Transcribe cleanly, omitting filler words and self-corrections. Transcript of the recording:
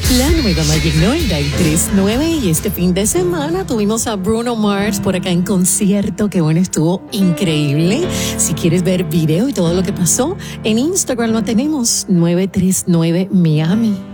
La nueva Magic 93.9 y este fin de semana tuvimos a Bruno Mars por acá en concierto. Qué bueno, estuvo increíble. Si quieres ver video y todo lo que pasó, en Instagram lo tenemos 939 Miami.